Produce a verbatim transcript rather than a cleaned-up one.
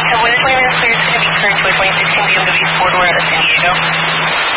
Cowboy twenty minutes clear to be turned to a twenty sixteen B M W four-door out of San Diego.